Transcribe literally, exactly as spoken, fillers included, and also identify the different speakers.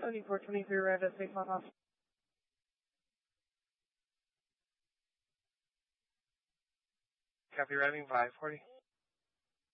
Speaker 1: seventy-four twenty-three, arrived at Safe Hospital.
Speaker 2: Copy, arriving five forty.